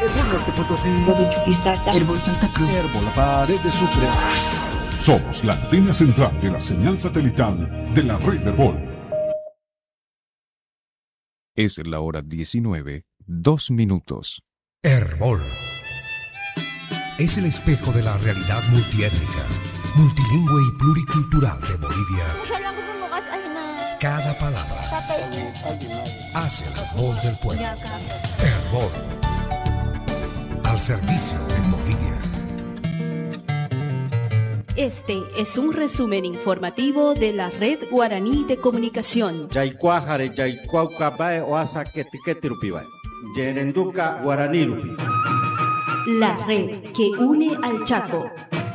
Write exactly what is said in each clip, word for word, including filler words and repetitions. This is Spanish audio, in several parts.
Herbol Norte Potosí, de Chuquisaca, Herbol Santa Cruz, Herbol La Paz, desde Sucre. Somos la antena central de la señal satelital de la red Herbol. Es la hora diecinueve, dos minutos. Herbol es el espejo de la realidad multiétnica, multilingüe y pluricultural de Bolivia. Cada palabra hace la voz del pueblo. Herbol, al servicio de Bolivia. Este es un resumen informativo de la Red Guaraní de Comunicación. Yaycuajare Yaycuaucabae Oasa Ketiketirupibae. Yerenduca Guaranirupi. La red que une al Chaco.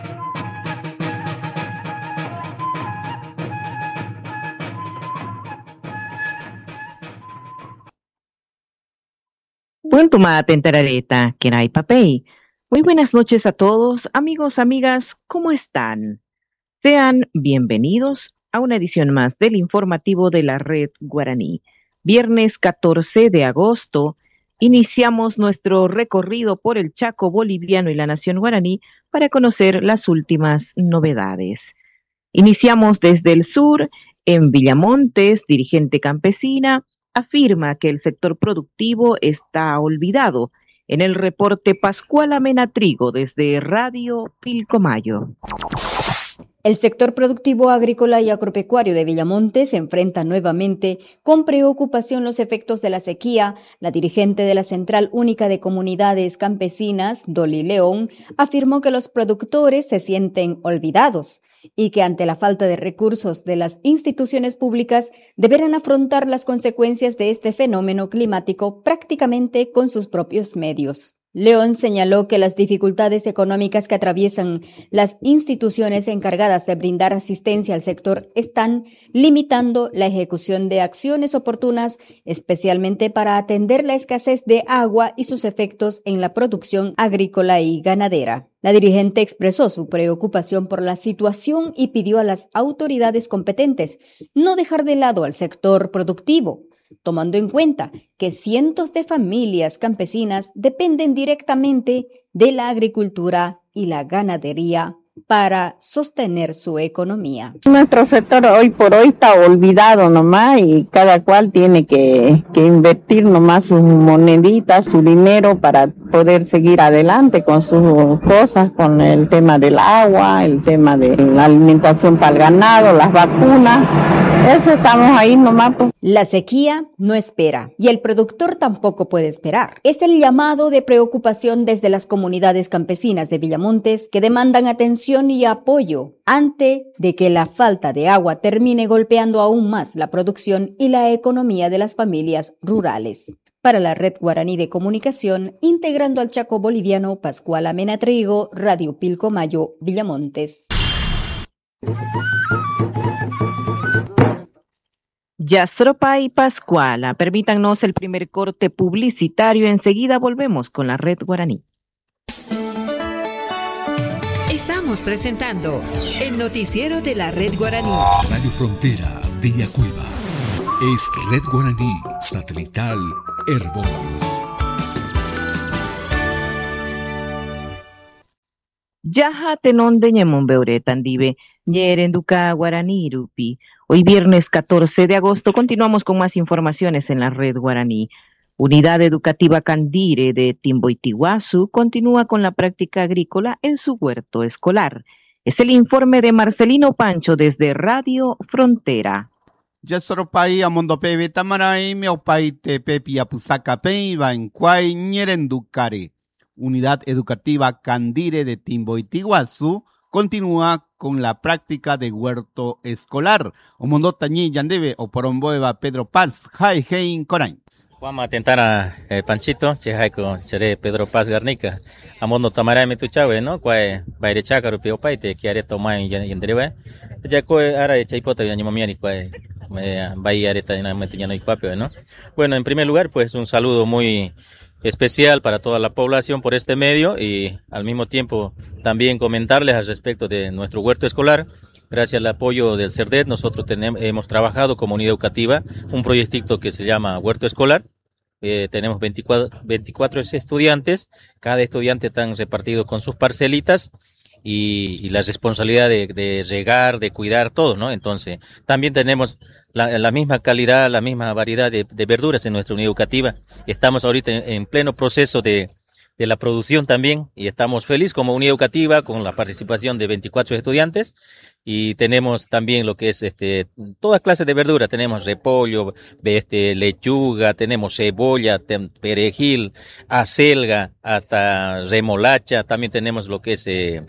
Puntuma tentarareta, Kenai Papey. Muy buenas noches a todos, amigos, amigas, ¿cómo están? Sean bienvenidos a una edición más del informativo de la Red Guaraní. Viernes catorce de agosto, iniciamos nuestro recorrido por el Chaco boliviano y la nación guaraní para conocer las últimas novedades. Iniciamos desde el sur, en Villamontes, dirigente campesina, afirma que el sector productivo está olvidado. En el reporte Pascual Amena Trigo desde Radio Pilcomayo. El sector productivo agrícola y agropecuario de Villamontes se enfrenta nuevamente con preocupación los efectos de la sequía. La dirigente de la Central Única de Comunidades Campesinas, Dolly León, afirmó que los productores se sienten olvidados y que ante la falta de recursos de las instituciones públicas deberán afrontar las consecuencias de este fenómeno climático prácticamente con sus propios medios. León señaló que las dificultades económicas que atraviesan las instituciones encargadas de brindar asistencia al sector están limitando la ejecución de acciones oportunas, especialmente para atender la escasez de agua y sus efectos en la producción agrícola y ganadera. La dirigente expresó su preocupación por la situación y pidió a las autoridades competentes no dejar de lado al sector productivo, tomando en cuenta que cientos de familias campesinas dependen directamente de la agricultura y la ganadería para sostener su economía. Nuestro sector hoy por hoy está olvidado nomás y cada cual tiene que, que invertir nomás sus moneditas, su dinero para poder seguir adelante con sus cosas, con el tema del agua, el tema de la alimentación para el ganado, las vacunas. Eso estamos ahí nomás. Pues. La sequía no espera y el productor tampoco puede esperar. Es el llamado de preocupación desde las comunidades campesinas de Villamontes que demandan atención y apoyo antes de que la falta de agua termine golpeando aún más la producción y la economía de las familias rurales. Para la Red Guaraní de Comunicación, integrando al Chaco boliviano, Pascual Amena Trigo, Radio Pilcomayo, Villamontes. Yasropa y Pascuala, permítanos el primer corte publicitario, enseguida volvemos con la Red Guaraní. Estamos presentando el noticiero de la Red Guaraní. Radio Frontera de Yacuiba es Red Guaraní Satelital Herbol. Yaja tenon de ñemombeure tandive, ñerenduca guaraní rupi. Hoy viernes catorce de agosto continuamos con más informaciones en la Red Guaraní. Unidad Educativa Candire de Timboitiguazú continúa con la práctica agrícola en su huerto escolar. Es el informe de Marcelino Pancho desde Radio Frontera. Yasoropay amondope tamaray meopay tepepi apusacapey bancuay ñerenducare. Unidad Educativa Candire de Timboitiguazú continúa con la práctica de huerto escolar. Omondo tañi yandebe o poromboeva Pedro Paz, jai hein corain. Vamos a tentar a eh, Panchito, chehaico, chere Pedro Paz Garnica. Amondo tamaray me tuchawe, ¿no? Cuay baire chácaro pio paite, que are tomay yanderewe. Ya cuay ara chaipota yanimamiani cuay baile areta yanamente ya no hay cuapio, ¿no? Bueno, en primer lugar, pues un saludo muy especial para toda la población por este medio y al mismo tiempo también comentarles al respecto de nuestro huerto escolar. Gracias al apoyo del CERDET, nosotros tenemos, hemos trabajado como unidad educativa un proyectito que se llama Huerto Escolar. eh, tenemos veinticuatro, veinticuatro estudiantes, cada estudiante están repartidos con sus parcelitas y, y la responsabilidad de, de regar, de cuidar todo, ¿no? Entonces, también tenemos la, la misma calidad, la misma variedad de, de verduras en nuestra unidad educativa. Estamos ahorita en, en pleno proceso de de la producción también, y estamos felices como unidad educativa con la participación de veinticuatro estudiantes, y tenemos también lo que es este toda clase de verdura, tenemos repollo, este lechuga, tenemos cebolla, tem, perejil, acelga, hasta remolacha, también tenemos lo que es eh,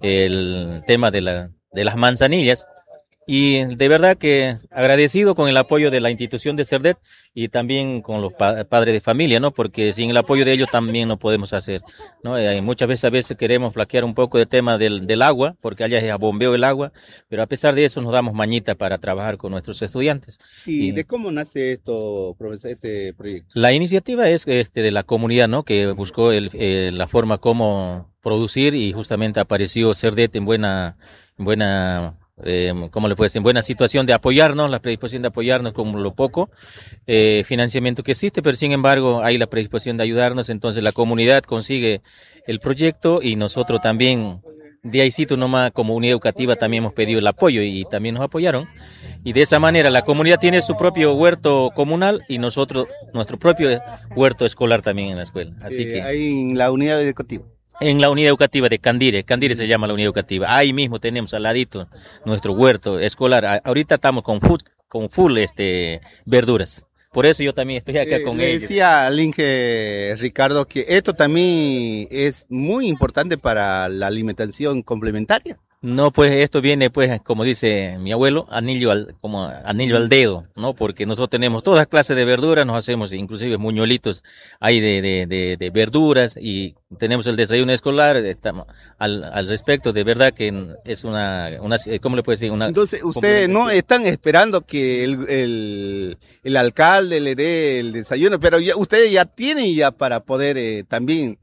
el tema de la de las manzanillas. Y de verdad que agradecido con el apoyo de la institución de CERDET y también con los pa padres de familia, ¿no? Porque sin el apoyo de ellos también no podemos hacer, ¿no? Eh, muchas veces a veces queremos flaquear un poco el tema del, del agua, porque allá es a bombeo el agua, pero a pesar de eso nos damos mañita para trabajar con nuestros estudiantes. ¿Y, y de cómo nace esto, profesor, este proyecto? La iniciativa es este de la comunidad, ¿no? Que buscó el, eh, la forma como producir, y justamente apareció CERDET en buena, en buena Eh, como le puede decir, en buena situación de apoyarnos, la predisposición de apoyarnos con lo poco eh, financiamiento que existe, pero sin embargo hay la predisposición de ayudarnos. Entonces la comunidad consigue el proyecto y nosotros también de ahí sí, nomás como unidad educativa también hemos pedido el apoyo y también nos apoyaron, y de esa manera la comunidad tiene su propio huerto comunal y nosotros nuestro propio huerto escolar también en la escuela. Así eh, que ahí en la unidad educativa. En la unidad educativa de Candire, Candire se llama la unidad educativa. Ahí mismo tenemos al ladito nuestro huerto escolar. Ahorita estamos con full, con full este, verduras. Por eso yo también estoy acá eh, con le ellos. Decía al Inge Ricardo que esto también es muy importante para la alimentación complementaria. No, pues esto viene, pues, como dice mi abuelo, anillo al, como anillo al dedo, ¿no? Porque nosotros tenemos todas clases de verduras, nos hacemos inclusive muñuelitos ahí de, de, de, de verduras, y tenemos el desayuno escolar, estamos al, al respecto, de verdad que es una, una, ¿cómo le puedo decir? Una, Entonces, ustedes no están esperando que el, el, el alcalde le dé el desayuno, pero ya, ustedes ya tienen ya para poder eh, también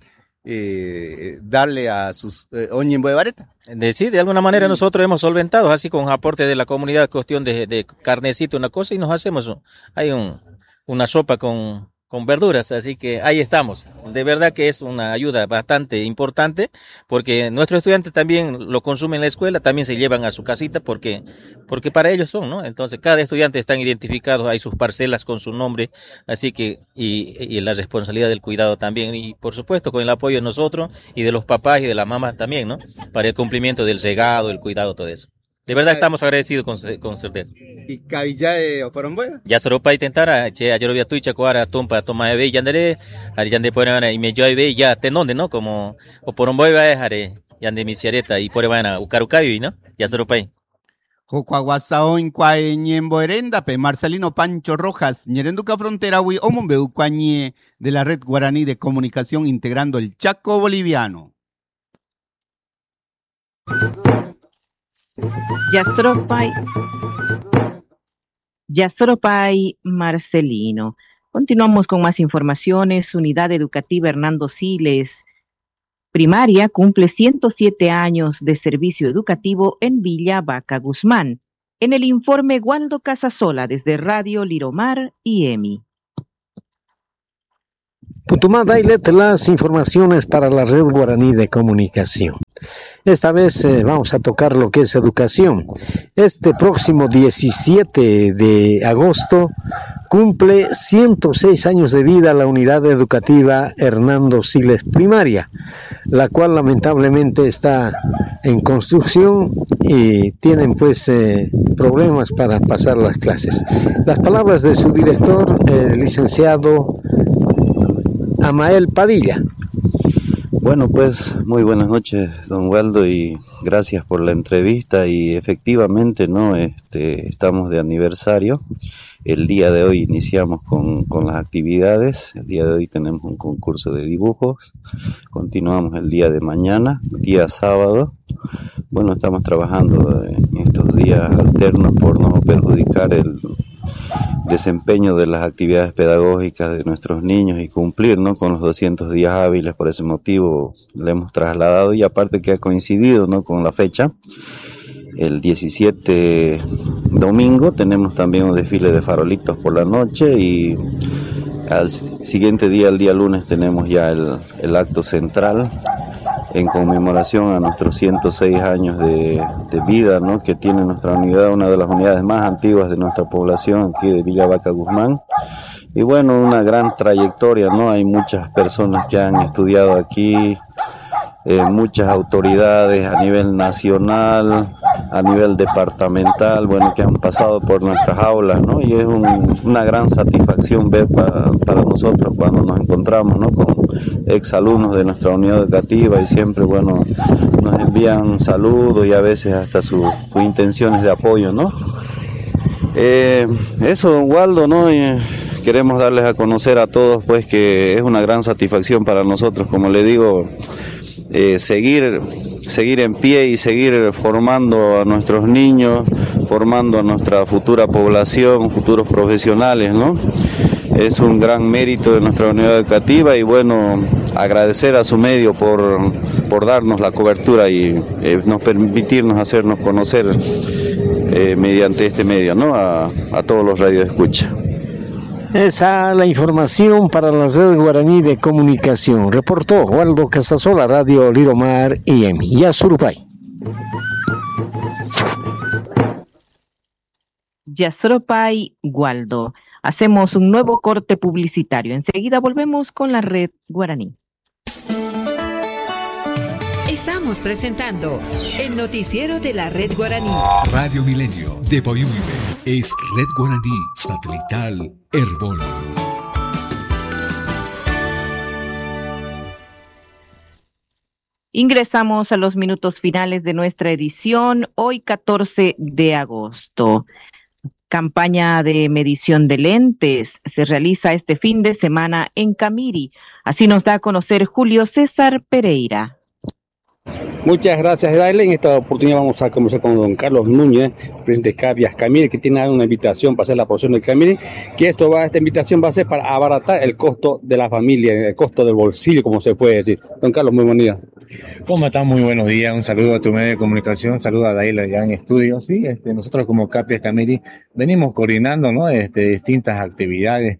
eh, darle a sus eh, Oñembo de Vareta. De, sí, de alguna manera nosotros hemos solventado, así con aporte de la comunidad, cuestión de, de carnecito, una cosa, y nos hacemos, hay un, una sopa con, con verduras, así que ahí estamos. De verdad que es una ayuda bastante importante, porque nuestros estudiantes también lo consumen en la escuela, también se llevan a su casita, porque, porque para ellos son, ¿no? Entonces cada estudiante están identificados, hay sus parcelas con su nombre, así que, y, y la responsabilidad del cuidado también, y por supuesto con el apoyo de nosotros y de los papás y de la mamá también, ¿no? Para el cumplimiento del regado, el cuidado, todo eso. De verdad estamos agradecidos con, con CERDET. ¿Y Cavillae o Poromboya? Ya solo para intentar, che, ayer había tuicha coara tumpa toma ebe yandere, ari yande por y me yo ebe ya tenonde, ¿no? Como o Poromboya are yande mi ciareta y por van ucarucayo, ¿no? Ya solo para ahí. Jocuaguasaoin cuae ñembo herenda pe Marcelino Pancho Rojas, ñerenduca frontera wi omombeu cuañe de la Red Guaraní de Comunicación integrando el Chaco boliviano. Yastropay, Yastropay Marcelino. Continuamos con más informaciones. Unidad Educativa Hernando Siles Primaria cumple ciento siete años de servicio educativo en Villa Vaca Guzmán. En el informe Waldo Casasola desde Radio Liromar y E M I. Putumá Dailet, las informaciones para la Red Guaraní de Comunicación. Esta vez eh, vamos a tocar lo que es educación. Este próximo diecisiete de agosto cumple ciento seis años de vida la unidad educativa Hernando Siles Primaria, la cual lamentablemente está en construcción y tienen pues eh, problemas para pasar las clases. Las palabras de su director, el licenciado Amael Padilla. Bueno, pues muy buenas noches, don Waldo, y gracias por la entrevista. Y efectivamente, no, este, estamos de aniversario. El día de hoy iniciamos con, con las actividades. El día de hoy tenemos un concurso de dibujos. Continuamos el día de mañana, día sábado. Bueno, estamos trabajando en estos días alternos por no perjudicar el desempeño de las actividades pedagógicas de nuestros niños y cumplir, ¿no?, con los doscientos días hábiles. Por ese motivo le hemos trasladado, y aparte que ha coincidido, ¿no?, con la fecha. El diecisiete domingo tenemos también un desfile de farolitos por la noche, y Al siguiente día, el día lunes, tenemos ya el, el acto central en conmemoración a nuestros ciento seis años de, de vida, ¿no?, que tiene nuestra unidad, una de las unidades más antiguas de nuestra población aquí de Villa Vaca Guzmán. Y bueno, una gran trayectoria, ¿no? Hay muchas personas que han estudiado aquí, eh, muchas autoridades a nivel nacional, a nivel departamental, bueno, que han pasado por nuestras aulas, ¿no? Y es un, una gran satisfacción ver para, para nosotros cuando nos encontramos, ¿no?, con exalumnos de nuestra unidad educativa, y siempre, bueno, nos envían saludos y a veces hasta sus su intenciones de apoyo, ¿no? Eh, eso, don Waldo, ¿no? Eh, queremos darles a conocer a todos, pues, que es una gran satisfacción para nosotros, como le digo, eh, seguir, seguir en pie y seguir formando a nuestros niños, formando a nuestra futura población, futuros profesionales, ¿no? Es un gran mérito de nuestra unidad educativa y bueno, agradecer a su medio por, por darnos la cobertura y eh, nos permitirnos hacernos conocer eh, mediante este medio, ¿no?, a, a todos los radioescuchas. Esa es la información para la Red Guaraní de Comunicación. Reportó Waldo Casasola, Radio Liromar I M. Yasurupay. Yasurupay, Waldo. Hacemos un nuevo corte publicitario. Enseguida volvemos con la Red Guaraní. Estamos presentando el noticiero de la Red Guaraní. Radio Milenio de Boyuibe es Red Guaraní Satelital Herbol. Ingresamos a los minutos finales de nuestra edición, hoy catorce de agosto. Campaña de medición de lentes se realiza este fin de semana en Camiri. Así nos da a conocer Julio César Pereira. Muchas gracias, Daile. En esta oportunidad vamos a conversar con don Carlos Núñez, presidente de Cabias Camiri, que tiene una invitación para hacer la porción de Camiri, que esto va, esta invitación va a ser para abaratar el costo de la familia, el costo del bolsillo, como se puede decir. Don Carlos, muy buen día. ¿Cómo están? Muy buenos días. Un saludo a tu medio de comunicación, un saludo a Daila ya en estudio. Sí, este, nosotros como Cabias Camiri venimos coordinando, ¿no?, este, distintas actividades.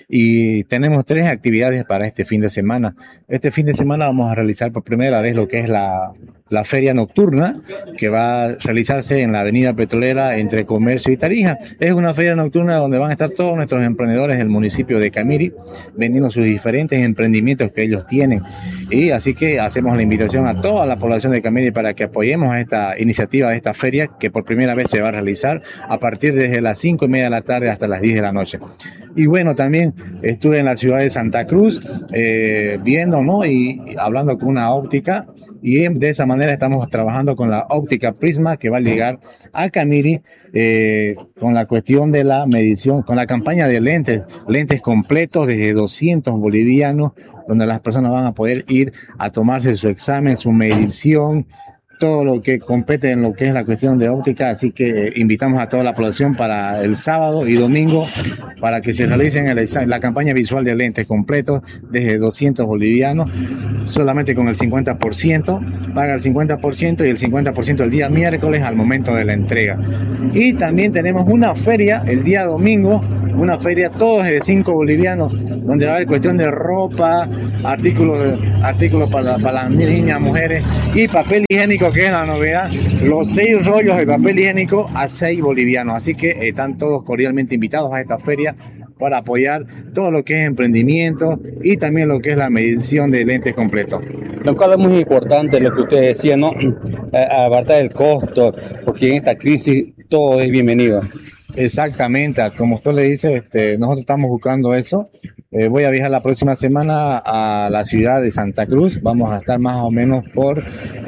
Y tenemos tres actividades para este fin de semana. Este fin de semana vamos a realizar por primera vez lo que es la, la feria nocturna, que va a realizarse en la avenida Petrolera entre Comercio y Tarija. Es una feria nocturna donde van a estar todos nuestros emprendedores del municipio de Camiri vendiendo sus diferentes emprendimientos que ellos tienen. Y así que hacemos la invitación a toda la población de Camiri para que apoyemos a esta iniciativa, a esta feria que por primera vez se va a realizar a partir desde las cinco y media de la tarde hasta las diez de la noche. Y bueno, también estuve en la ciudad de Santa Cruz eh, viendo, ¿no?, y, y hablando con una óptica, y de esa manera estamos trabajando con la óptica Prisma, que va a llegar a Camiri eh, con la cuestión de la medición, con la campaña de lentes, lentes completos desde doscientos bolivianos, donde las personas van a poder ir a tomarse su examen, su medición, todo lo que compete en lo que es la cuestión de óptica. Así que eh, invitamos a toda la población para el sábado y domingo para que se realicen el exa- la campaña visual de lentes completos desde doscientos bolivianos, solamente con el cincuenta por ciento, paga el cincuenta por ciento y el cincuenta por ciento el día miércoles al momento de la entrega. Y también tenemos una feria el día domingo, una feria todos de cinco bolivianos, donde va a haber cuestión de ropa, artículos, artículos para, para las niñas, mujeres y papel higiénico, que es la novedad, los seis rollos de papel higiénico a seis bolivianos. Así que están todos cordialmente invitados a esta feria para apoyar todo lo que es emprendimiento y también lo que es la medición de lentes completos. Lo cual es muy importante lo que usted decía, ¿no? Abaratar el costo, porque en esta crisis todo es bienvenido. Exactamente, como usted le dice, este, nosotros estamos buscando eso. Eh, voy a viajar la próxima semana a la ciudad de Santa Cruz. Vamos a estar más o menos por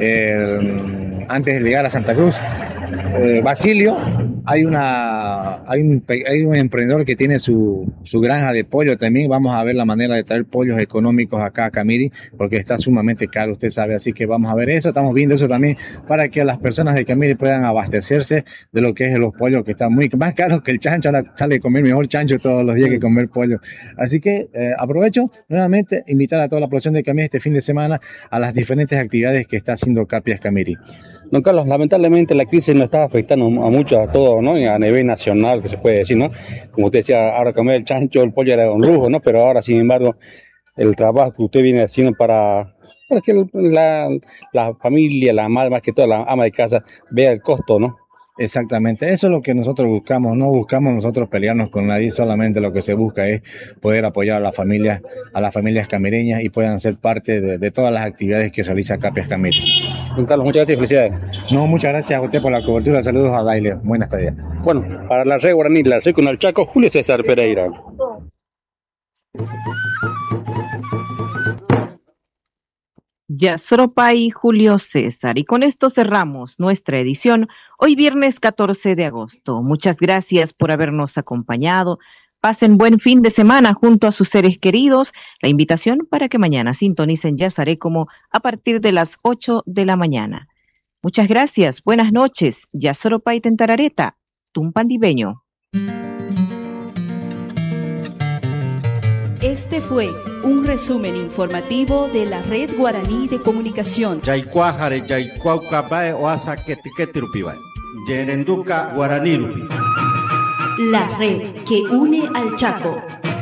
eh, antes de llegar a Santa Cruz. Eh, Basilio, hay una hay un, hay un emprendedor que tiene su, su granja de pollo también. Vamos a ver la manera de traer pollos económicos acá a Camiri, porque está sumamente caro, usted sabe, así que vamos a ver eso, estamos viendo eso también para que las personas de Camiri puedan abastecerse de lo que es los pollos, que están muy más caros que el chancho. Ahora sale a comer mejor chancho todos los días que comer pollo. Así que eh, aprovecho nuevamente invitar a toda la población de Camiri este fin de semana a las diferentes actividades que está haciendo Cabias Camiri. Don Carlos, lamentablemente la crisis nos está afectando a mucho, a todo, ¿no? A nivel nacional, que se puede decir, ¿no? Como usted decía, ahora comer el chancho, el pollo era un lujo, ¿no? Pero ahora, sin embargo, el trabajo que usted viene haciendo para, para que la, la familia, la madre, más que todo la ama de casa, vea el costo, ¿no? Exactamente, eso es lo que nosotros buscamos, no buscamos nosotros pelearnos con nadie, solamente lo que se busca es poder apoyar a las familias, a las familias camireñas y puedan ser parte de, de todas las actividades que realiza Capias Camiri. Don Carlos, muchas gracias y felicidades. No, muchas gracias a usted por la cobertura, saludos a Daile, buenas tardes. Bueno, para la red guaraní, la red con el Chaco, Julio César Pereira. Yasropay Julio César. Y con esto cerramos nuestra edición hoy viernes catorce de agosto. Muchas gracias por habernos acompañado. Pasen buen fin de semana junto a sus seres queridos. La invitación para que mañana sintonicen Yasaré como a partir de las ocho de la mañana. Muchas gracias. Buenas noches. Yasropay Tentarareta, Tumpandibeño. Este fue un resumen informativo de la Red Guaraní de Comunicación. Yaycuajare, Yaycuaucabae, Oasa, Quetiquetirupibae. Yerenduca, Guaranirupi. La red que une al Chaco.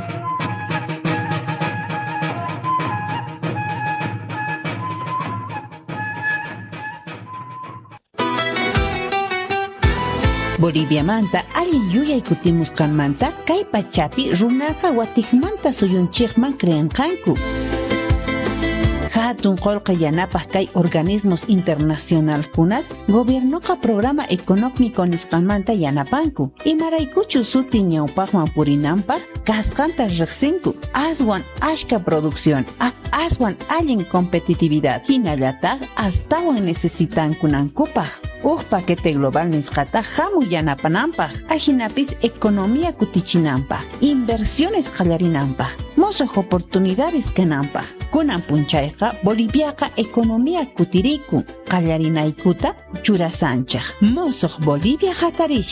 Bolivia manta ali yuyay kutimusqanmanta kay pachapi runaqa watikmanta suyunchikman creanqanku. Hatun qolqa yanapaq kay organismos internacional kunas gobiernoqa programa económico nisqanmanta yanapanku. Imaraykuchu sutin ñawpaqman purinanpaq kasqanta riqsinku. Aswan ashka producción, a aswan allin competitividad. Hinallataq astawan necesitankunankupaq. Uj paquete global nisqata hamu yanapananpaq, ajinapis economía kutichinanpaq, inversiones qallarinanpaq, mosoq oportunidades kananpaq. Kunan punchayqa Boliviaqa economía kutiriku, qallarinaykuta churasanchaq. Mosoq Bolivia hatarish.